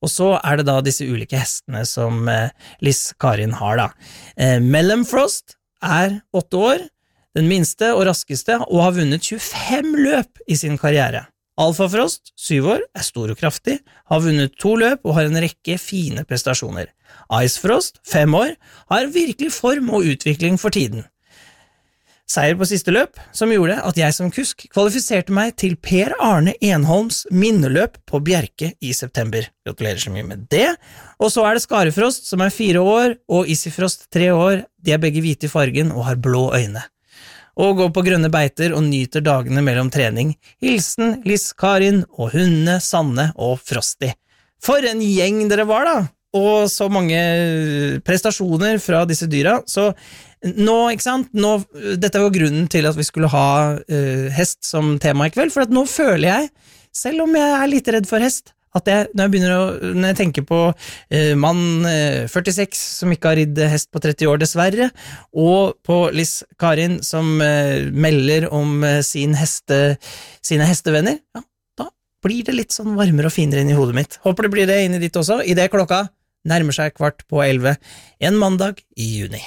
Og så det da disse ulike hestene som Liz Karin har da. Mellom Frost 8 år, den minste og raskeste, og har vunnet 25 løp i sin karriere. Alfa Frost, 7 år, stor og kraftig, har vunnet 2 løp og har en rekke fine prestasjoner. Ice Frost, 5 år, har virkelig form og utvikling for tiden. Seier på siste løp, som gjorde at jeg som kusk kvalifiserte meg til Per Arne Enholms minneløp på Bjerke i september. Gratulerer så mye med det. Og så det Skarefrost, som 4 år, og Isifrost, 3 år. De begge hvite i fargen og har blå øyne. Og går på grønne beiter og nyter dagene mellom trening. Hilsen Liz Karin og hundene Sanne og Frosty. For en gjeng dere var da, og så mange prestasjoner fra disse dyra. Så nå, ikke sant, dette var grunnen til at vi skulle ha hest som tema i kveld, for at nå føler jeg, selv om jeg litt redd for hest, at når jeg tenker på mann 46 som ikke har ridd hest på 30 år dessverre, og på Liz Karin som melder om sine hestevenner, ja, da blir det litt sånn varmere og finere inn i hodet mitt. Håper det blir det inn i ditt også, i det klokka nærmer seg 11:15 en mandag i juni.